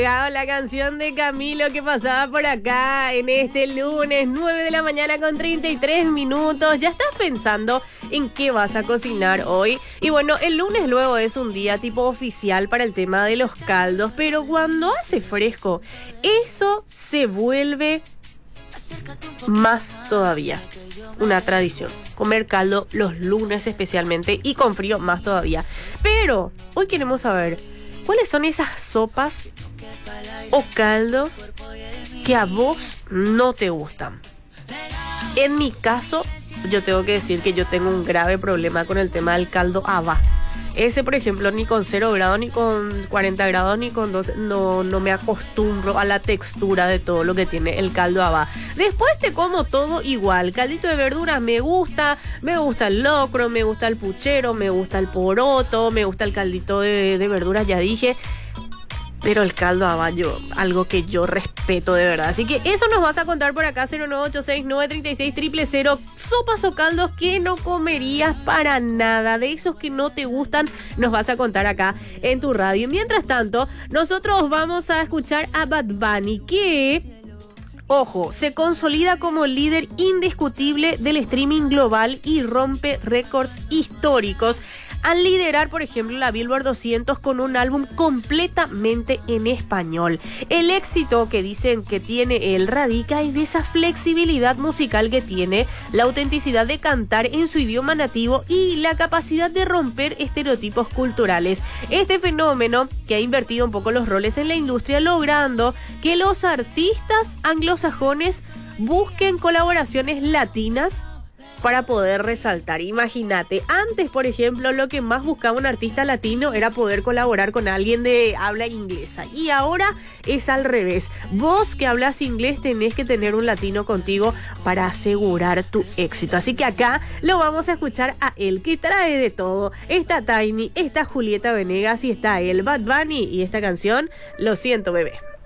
llegado la canción de Camilo que pasaba por acá en este lunes, 9 de la mañana con 33 minutos. ¿Ya estás pensando en qué vas a cocinar hoy? Y bueno, el lunes luego es un día tipo oficial para el tema de los caldos, pero cuando hace fresco, eso se vuelve más todavía una tradición. Comer caldo los lunes especialmente y con frío más todavía. Pero hoy queremos saber cuáles son esas sopas o caldo que a vos no te gustan. En mi caso, yo tengo que decir que yo tengo un grave problema con el tema del caldo habá. Ese, por ejemplo, ni con 0 grados, ni con 40 grados, ni con 12, no me acostumbro a la textura de todo lo que tiene el caldo habá. Después te como todo igual. Caldito de verduras me gusta el locro, me gusta el puchero, me gusta el poroto, me gusta el caldito de verduras, ya dije. Pero el caldo habá, algo que yo respeto de verdad. Así que eso nos vas a contar por acá, 09869360000. Sopas o caldos que no comerías para nada, de esos que no te gustan, nos vas a contar acá en tu radio. Mientras tanto, nosotros vamos a escuchar a Bad Bunny, que, ojo, se consolida como líder indiscutible del streaming global y rompe récords históricos al liderar, por ejemplo, la Billboard 200 con un álbum completamente en español. El éxito que dicen que tiene él radica en esa flexibilidad musical que tiene, la autenticidad de cantar en su idioma nativo y la capacidad de romper estereotipos culturales. Este fenómeno que ha invertido un poco los roles en la industria, logrando que los artistas anglosajones busquen colaboraciones latinas para poder resaltar. Imagínate, antes, por ejemplo, lo que más buscaba un artista latino era poder colaborar con alguien de habla inglesa. Y ahora es al revés. Vos que hablas inglés tenés que tener un latino contigo para asegurar tu éxito. Así que acá lo vamos a escuchar a él, que trae de todo. Está Tiny, está Julieta Venegas y está él, Bad Bunny, y esta canción, Lo siento, bebé.